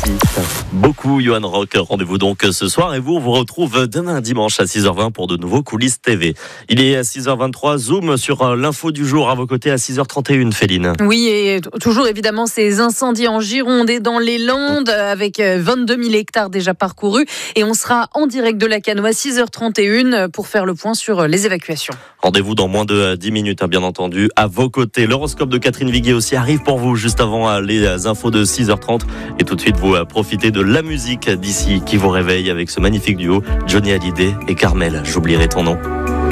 Beaucoup, Johan Rock. Rendez-vous donc ce soir et on vous retrouve demain dimanche à 6h20 pour de nouveaux coulisses TV. Il est à 6h23, zoom sur l'info du jour à vos côtés à 6h31, Féline. Oui, et toujours évidemment ces incendies en Gironde et dans les Landes avec 22 000 hectares déjà parcourus. Et on sera en direct de la Cano à 6h31 pour faire le point sur les évacuations. Rendez-vous dans moins de 10 minutes, bien entendu, à vos côtés. L'horoscope de Catherine Viguier aussi arrive pour vous juste avant les infos de 6h30. Et tout de suite, vous profitez de la musique d'ici qui vous réveille avec ce magnifique duo, Johnny Hallyday et Carmel. J'oublierai ton nom.